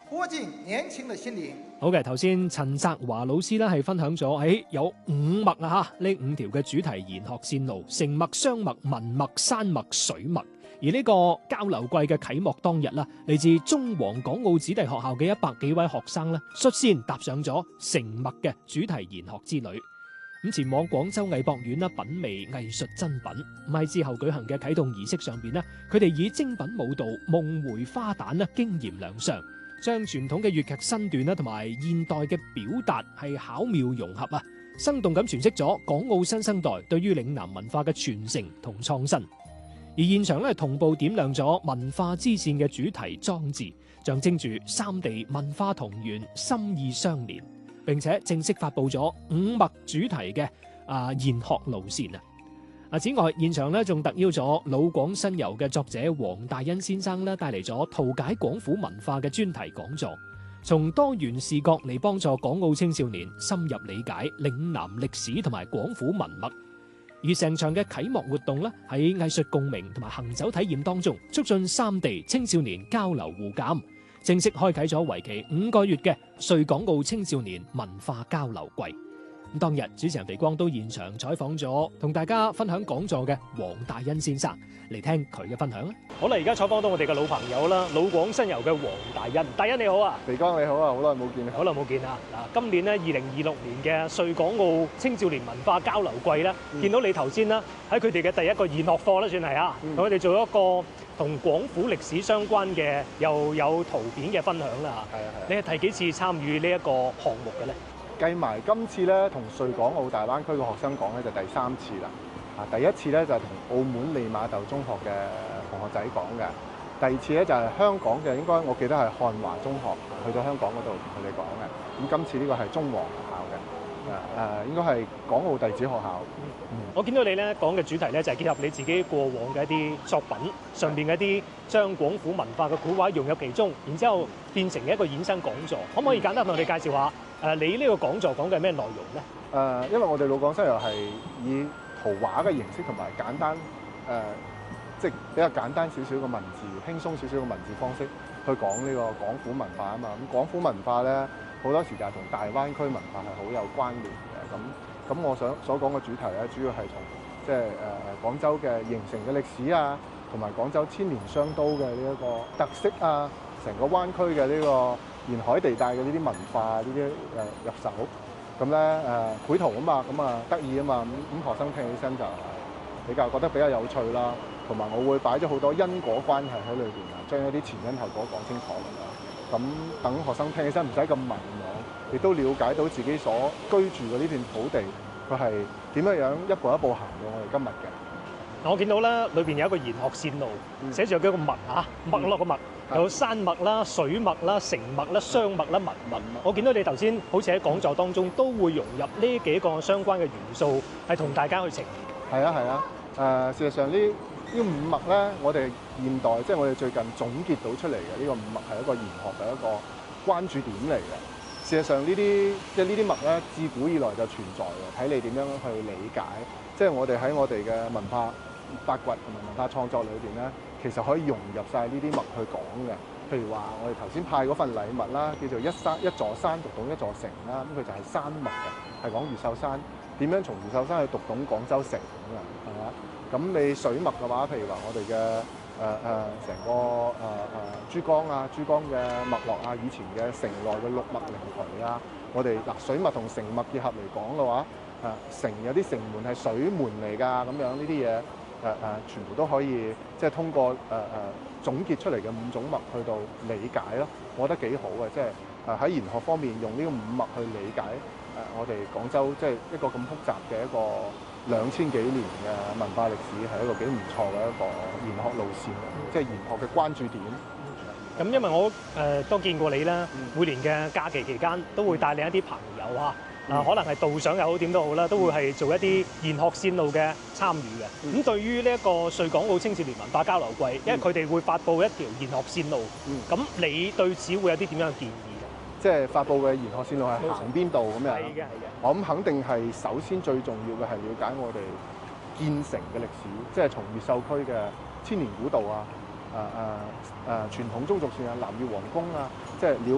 活進年輕的心靈。 好嘅，頭先陳澤華老師咧係分享咗，有五脈啊嚇，呢5條嘅主題研學線路：成脈、雙脈、文脈、山脈、水脈。而呢個交流季嘅啟幕當日啦，嚟自中皇港澳子弟學校嘅100幾位學生咧，率先踏上咗成脈嘅主題研學之旅。咁前往廣州藝博院啦，品味藝術珍品。咁喺之後舉行嘅啟動儀式上邊咧，佢哋以精品舞蹈《夢回花旦》啦，驚豔亮相，將傳統嘅粵劇身段啦同埋現代嘅表達係巧妙融合啊，生動咁詮釋咗港澳新生代對於嶺南文化嘅傳承同創新。而現場咧同步點亮咗文化之線嘅主題裝置，象徵住三地文化同源、心意相連，並且正式發佈咗5脈主題嘅研學路線啊！此外，現場咧仲特邀咗老廣新遊嘅作者黃大恩先生咧，帶嚟咗圖解廣府文化嘅專題講座，從多元視角嚟幫助港澳青少年深入理解嶺南歷史同埋廣府文脈。而成場嘅啟幕活動咧，喺藝術共鳴同埋行走體驗當中，促進三地青少年交流互鑑，正式開啟咗為期5個月嘅穗港澳青少年文化交流季。咁當日主持人肥光都現場採訪咗同大家分享講座嘅黃大恩先生，嚟聽佢嘅分享啦。好啦，而家採訪到我哋嘅老朋友啦，老廣新遊嘅黃大恩。大恩你好啊！ 肥光你好啊，好耐冇見啊！ 好耐冇見啊！嗱，今年咧2026年嘅穗港澳青少年文化交流季咧，見到你頭先啦，喺佢哋嘅第一個研學課啦，算係啊，同佢哋做一個同廣府歷史相關嘅又有圖片嘅分享啦。 係啊係啊！ 你係第幾次參與呢一個項目嘅咧？ 計埋今次咧，同穗港澳大灣區嘅學生講咧，就第3次啦。第一次咧就係同澳門利馬竇中學嘅同學仔講嘅，第二次咧就係香港嘅，應該我記得係漢華中學去到香港嗰度同佢哋講嘅。咁今次呢個係中皇學校嘅，應該係港澳弟子學校。 我見到你咧講嘅主題咧就係結合你自己過往嘅一啲作品上邊嘅一啲將廣府文化嘅古畫融入其中，然之後變成一個衍生講座。可唔可以簡單同我哋介紹下你呢個講座講嘅咩內容咧？ 因為我哋老廣新遊係以圖畫嘅形式同埋簡單即係比較簡單少少嘅文字，輕鬆少少嘅文字方式去講呢個廣府文化啊嘛。咁廣府文化咧好多時就係同大灣區文化係好有關聯嘅。咁我所講嘅主題咧，主要係從即係廣州嘅形成嘅歷史啊，同埋廣州千年商都嘅呢一個特色啊，成個灣區嘅呢個沿海地帶嘅呢啲文化呢啲入手。咁咧繪圖啊嘛，咁得意啊嘛，咁學生聽起身就覺得比較有趣啦，同埋我會擺咗好多因果關係喺裏邊啊，將一啲前因後果講清楚㗎啦。咁等學生聽起身唔使咁迷茫，亦都了解到自己所居住嘅呢段土地，佢係點樣一步一步行到我哋今日嘅。 我見到咧裏邊有一個研學線路，寫住有幾個脈啊，脈絡個脈，有山脈啦、水脈啦、成脈啦、雙脈啦、文脈。我見到你頭先好似喺講座當中都會融入呢幾個相關嘅元素，係同大家去呈現。 係啊，事實上呢5脈咧，我哋現代即係我哋最近總結到出嚟嘅呢個5脈係一個研學嘅一個關注點嚟嘅。事實上呢啲脈咧，自古以來就存在嘅，睇你點樣去理解。即係我哋喺我哋嘅文化發掘同埋文化創作裏邊咧，其實可以融入晒呢啲脈去講嘅。譬如話，我哋頭先派嗰份禮物啦，叫做一座山讀懂一座城啦，咁佢就係山脈嘅，係講越秀山點樣從越秀山去讀懂廣州城咁嘅，係嘛？咁你水脈嘅話，譬如話我哋嘅成個珠江啊，珠江嘅脈絡啊，以前嘅城內嘅六脈靈渠啊，我哋水脈同城脈結合嚟講嘅話，城有啲城門係水門嚟㗎，咁樣呢啲嘢全部都可以即係通過總結出嚟嘅5種脈去到理解咯，我覺得幾好嘅，即係喺研學方面用呢個5脈去理解我哋廣州即係一個咁複雜嘅一個2000幾年嘅文化歷史，係一個幾唔錯嘅一個研學路線，即係研學嘅關注點。 咁因為我都見過你啦，每年嘅假期期間都會帶領一啲朋友啊。可能係導賞又好點都好啦，都會係做一啲研學線路嘅參與嘅。咁對於呢一個穗港澳青少年文化交流季，因為佢哋會發布一條研學線路，咁你對此會有啲點樣嘅建議嘅？ 即係發布嘅研學線路係行邊度咁樣？ 係嘅。 我諗肯定係首先最重要嘅係了解我哋建城嘅歷史，即係從越秀區嘅千年古道啊，傳統中軸線啊，南越皇宮啊，即係了